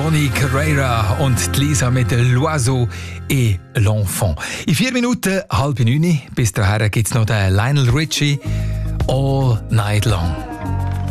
Tony Carreira und Lisa mit «L'Oiseau et l'Enfant». In 4 Minuten, 8:30, bis dahin gibt es noch den Lionel Richie «All Night Long».